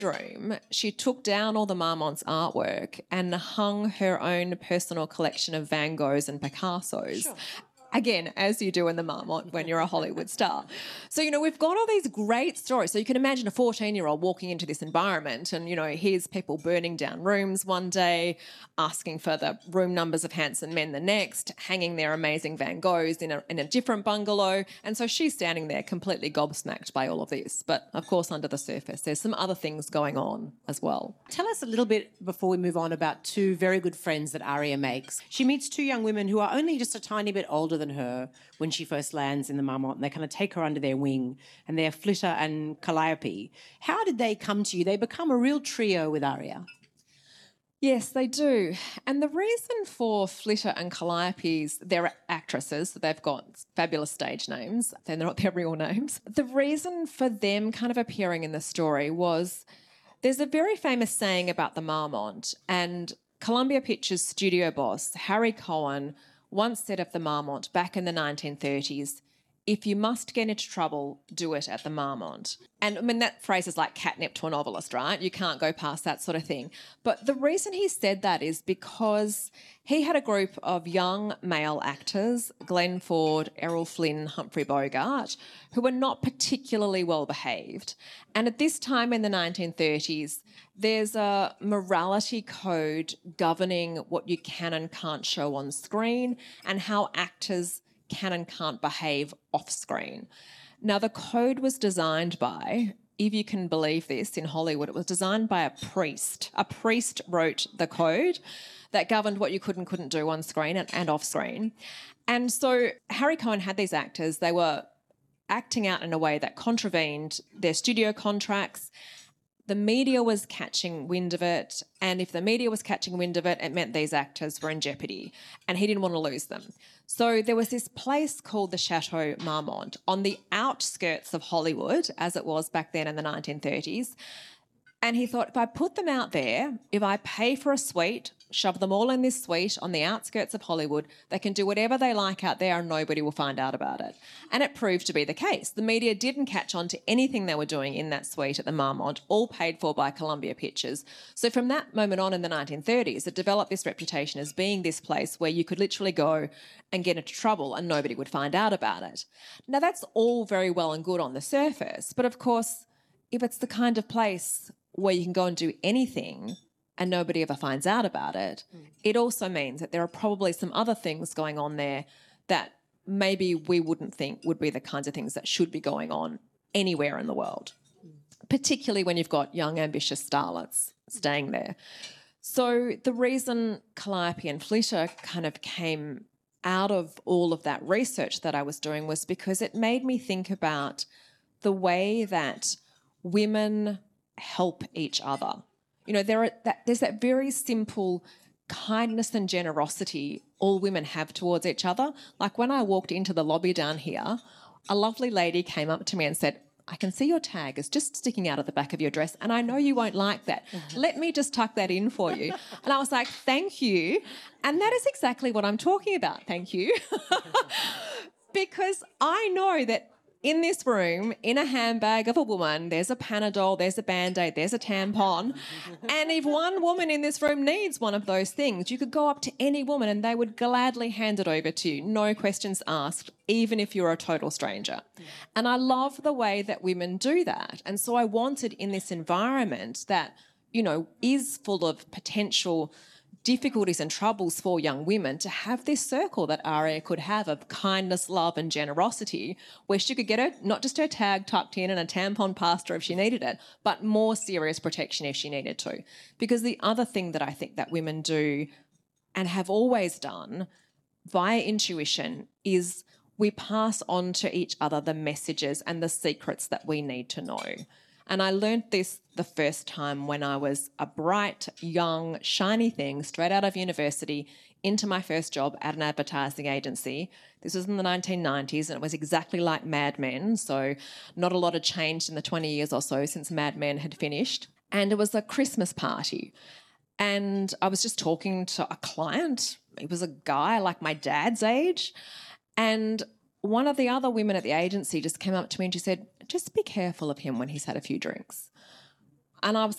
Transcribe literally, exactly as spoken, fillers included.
bedroom, she took down all the Marmont's artwork and hung her own personal collection of Van Goghs and Picassos. Sure. Again, as you do in the Marmont when you're a Hollywood star. So, you know, we've got all these great stories. So you can imagine a fourteen-year-old walking into this environment and, you know, here's people burning down rooms one day, asking for the room numbers of handsome men the next, hanging their amazing Van Goghs in a, in a different bungalow. And so she's standing there completely gobsmacked by all of this. But, of course, under the surface, there's some other things going on as well. Tell us a little bit before we move on about two very good friends that Aria makes. She meets two young women who are only just a tiny bit older than her when she first lands in the Marmont, and they kind of take her under their wing, and they're Flitter and Calliope. How did they come to you? They become a real trio with Aria. Yes, they do. And the reason for Flitter and Calliope's, they're actresses, so they've got fabulous stage names, they're not their real names. The reason for them kind of appearing in the story was there's a very famous saying about the Marmont, and Columbia Pictures studio boss Harry Cohen once said of the Marmont back in the nineteen thirties, if you must get into trouble, do it at the Marmont. And I mean, that phrase is like catnip to a novelist, right? You can't go past that sort of thing. But the reason he said that is because he had a group of young male actors, Glenn Ford, Errol Flynn, Humphrey Bogart, who were not particularly well behaved. And at this time in the nineteen thirties, there's a morality code governing what you can and can't show on screen and how actors can and can't behave off screen. Now, the code was designed by, if you can believe this, in Hollywood, it was designed by a priest. A priest wrote the code that governed what you could and couldn't do on screen and, and off screen. And so Harry Cohen had these actors. They were acting out in a way that contravened their studio contracts. The media was catching wind of it, and if the media was catching wind of it, it meant these actors were in jeopardy, and he didn't want to lose them. So there was this place called the Chateau Marmont on the outskirts of Hollywood, as it was back then in the nineteen thirties, and he thought, if I put them out there, if I pay for a suite, shove them all in this suite on the outskirts of Hollywood, they can do whatever they like out there and nobody will find out about it. And it proved to be the case. The media didn't catch on to anything they were doing in that suite at the Marmont, all paid for by Columbia Pictures. So from that moment on in the nineteen thirties, it developed this reputation as being this place where you could literally go and get into trouble and nobody would find out about it. Now, that's all very well and good on the surface, but of course, if it's the kind of place where you can go and do anything and nobody ever finds out about it, mm. it also means that there are probably some other things going on there that maybe we wouldn't think would be the kinds of things that should be going on anywhere in the world, mm. particularly when you've got young, ambitious starlets staying there. So the reason Calliope and Flitter kind of came out of all of that research that I was doing was because it made me think about the way that women help each other. You know, there are that, there's that very simple kindness and generosity all women have towards each other. Like when I walked into the lobby down here, a lovely lady came up to me and said, I can see your tag is just sticking out of the back of your dress and I know you won't like that. Let me just tuck that in for you. And I was like, thank you. And that is exactly what I'm talking about, thank you. Because I know that in this room, in a handbag of a woman, there's a Panadol, there's a Band-Aid, there's a tampon. And if one woman in this room needs one of those things, you could go up to any woman and they would gladly hand it over to you, no questions asked, even if you're a total stranger. Yeah. And I love the way that women do that. And so I wanted in this environment that, you know, is full of potential difficulties and troubles for young women to have this circle that Aria could have of kindness, love and generosity where she could get her, not just her tag tucked in and a tampon past her if she needed it, but more serious protection if she needed to. Because the other thing that I think that women do and have always done via intuition is we pass on to each other the messages and the secrets that we need to know. And I learned this the first time when I was a bright, young, shiny thing straight out of university into my first job at an advertising agency. This was in the nineteen nineties and it was exactly like Mad Men, so not a lot had changed in the twenty years or so since Mad Men had finished. And it was a Christmas party. And I was just talking to a client. He was a guy like my dad's age. And one of the other women at the agency just came up to me and she said, just be careful of him when he's had a few drinks. And I was